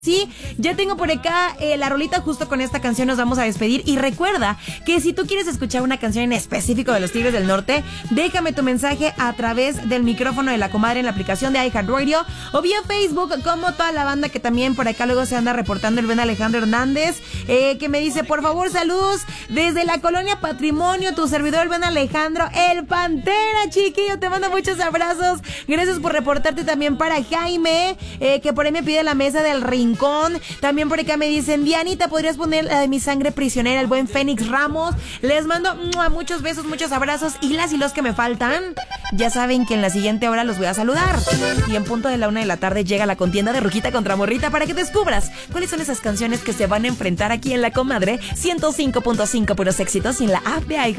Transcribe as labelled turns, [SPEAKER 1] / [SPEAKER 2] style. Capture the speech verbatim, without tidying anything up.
[SPEAKER 1] Sí, ya tengo por acá eh, la rolita. Justo con esta canción nos vamos a despedir. Y recuerda que si tú quieres escuchar una canción en específico de los Tigres del Norte, déjame tu mensaje a través del micrófono de la comadre en la aplicación de iHeartRadio o vía Facebook, como toda la banda que también por acá luego se anda reportando. El buen Alejandro Hernández, eh, que me dice, por favor, saludos desde la colonia Patrimonio, tu servidor, el buen Alejandro, el Pantera, chiquillo, te mando muchos abrazos. Gracias por reportarte. También para Jaime, eh, que por ahí me pide la mesa del rincón. También por acá me dicen, Dianita, ¿podrías poner la de Mi Sangre Prisionera? El buen Fénix Ramos. Les mando ¡mua! Muchos besos, muchos abrazos. Y las y los que me faltan, ya saben que en la siguiente hora los voy a saludar. Y en punto de la una de la tarde llega la contienda de Rujita contra Morrita para que descubras cuáles son esas canciones que se van a enfrentar aquí en La Comadre ciento cinco punto cinco, puros éxitos, en la app de iHeartRadio.